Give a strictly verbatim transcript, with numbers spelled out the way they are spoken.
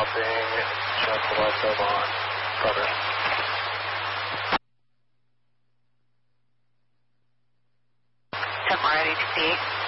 dropping, check the light bulb on. Progress. ten more at eighty-eight.